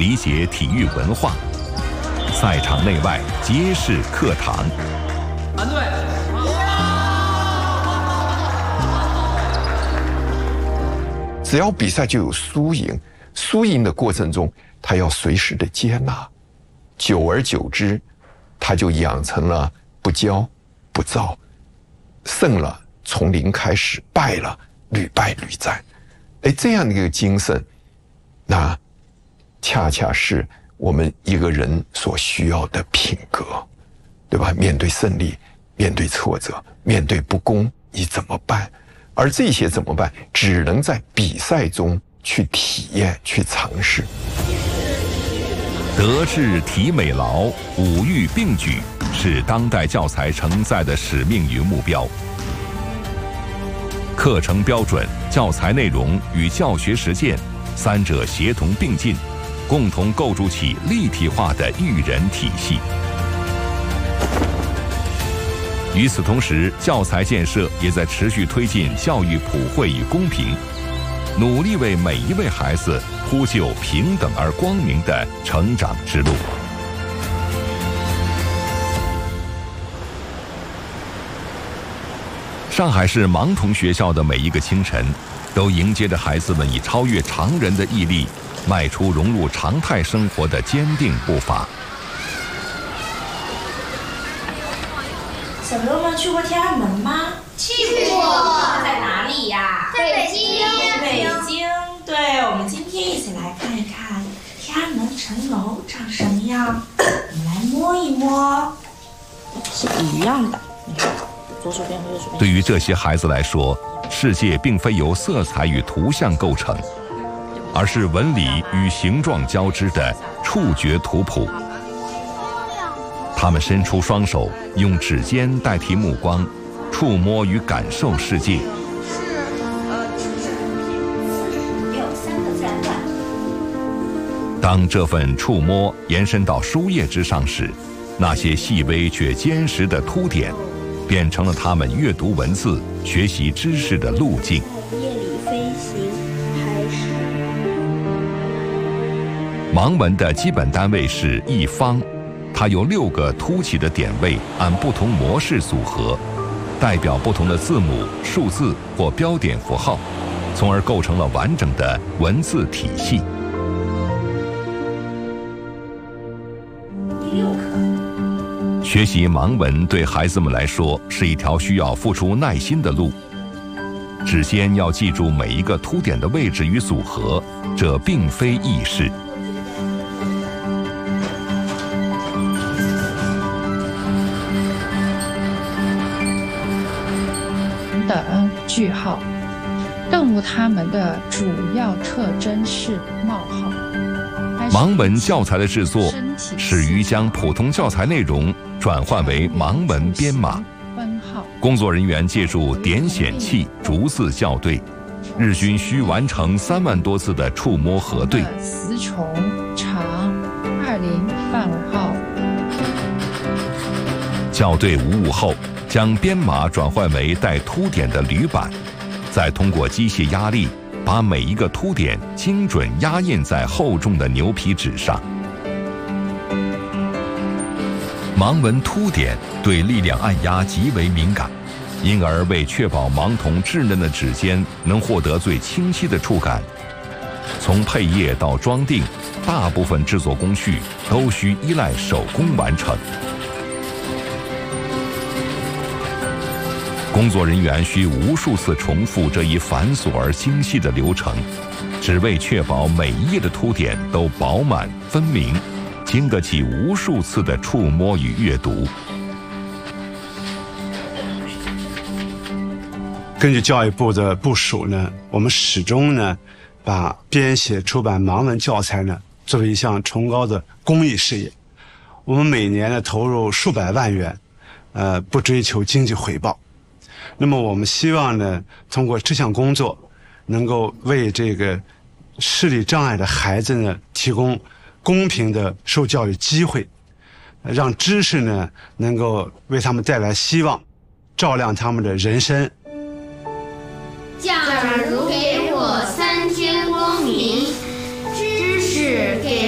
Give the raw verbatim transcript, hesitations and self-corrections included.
理解体育文化。赛场内外皆是课堂。 团队。 只要比赛就有输赢，输赢的过程中，他要随时的接纳，久而久之，他就养成了不骄不躁，胜了从零开始，败了屡败屡战。哎，这样的一个精神，那恰恰是我们一个人所需要的品格，对吧？面对胜利，面对挫折，面对不公，你怎么办？而这些怎么办？只能在比赛中去体验、去尝试。 德智体美劳五育并举是当代教材承载的使命与目标。课程标准、教材内容与教学实践三者协同并进，共同构筑起立体化的育人体系。与此同时，教材建设也在持续推进教育普惠与公平，努力为每一位孩子铺就平等而光明的成长之路。上海市盲童学校的每一个清晨，都迎接着孩子们以超越常人的毅力，迈出融入常态生活的坚定步伐。 小朋友们去过天安门吗？ 去过。 在哪里呀？ 在北京。 北京。对，我们今天一起来看一看天安门城楼长什么样。我们来摸一摸，是一样的。你看，左手边和右手边。 对于这些孩子来说，世界并非由色彩与图像构成，而是纹理与形状交织的触觉图谱。他们伸出双手，用指尖代替目光，触摸与感受世界。当这份触摸延伸到书页之上时，那些细微却坚实的凸点，变成了他们阅读文字、学习知识的路径。 夜里飞行开始。 盲文的基本单位是一方。它由六个凸起的点位按不同模式组合，代表不同的字母、数字或标点符号，从而构成了完整的文字体系。 第六课。 学习盲文对孩子们来说是一条需要付出耐心的路。指尖要记住每一个凸点的位置与组合，这并非易事。 等句号，动物它们的主要特征是冒号。 盲文教材的制作始于将普通教材内容转换为盲文编码。工作人员借助点显器逐字校对，日均需完成三万多次的触摸核对。 雌虫长二零范围号。 校对无误后，将编码转换为带凸点的铝板，再通过机械压力，把每一个凸点精准压印在厚重的牛皮纸上。盲文凸点对力量按压极为敏感，因而为确保盲童稚嫩的指尖能获得最清晰的触感，从配页到装订，大部分制作工序都需依赖手工完成。工作人员需无数次重复这一繁琐而精细的流程，只为确保每一页的凸点都饱满分明，经得起无数次的触摸与阅读。 根据教育部的部署呢，我们始终呢，把编写出版盲文教材呢作为一项崇高的公益事业。我们每年呢投入数百万元，呃，不追求经济回报。那么我们希望呢，通过这项工作，能够为这个视力障碍的孩子呢，提供公平的受教育机会，让知识呢能够为他们带来希望，照亮他们的人生。